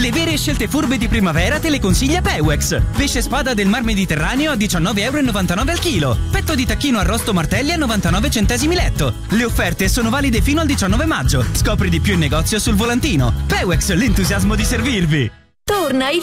Le vere scelte furbe di primavera te le consiglia Pewex. Pesce spada del Mar Mediterraneo a 19,99 € al chilo. Petto di tacchino arrosto martelli a 99 centesimi letto. Le offerte sono valide fino al 19 maggio. Scopri di più in negozio sul volantino. Pewex, l'entusiasmo di servirvi. Torna il